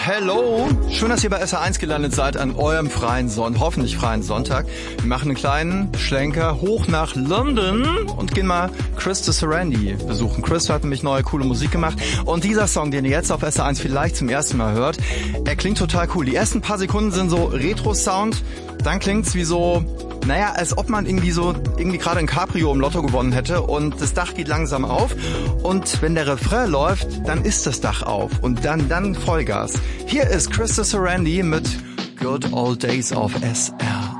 Hello, schön, dass ihr bei SR1 gelandet seid an eurem hoffentlich freien Sonntag. Wir machen einen kleinen Schlenker hoch nach London und gehen mal Chris Sarandon besuchen. Chris hat nämlich neue, coole Musik gemacht und dieser Song, den ihr jetzt auf SR1 vielleicht zum ersten Mal hört, er klingt total cool. Die ersten paar Sekunden sind so Retro-Sound, dann klingt's wie so, als ob man irgendwie gerade ein Cabrio im Lotto gewonnen hätte und das Dach geht langsam auf und wenn der Refrain läuft, dann ist das Dach auf und dann Vollgas. Hier ist Chris Sarandon mit Good Old Days of SR.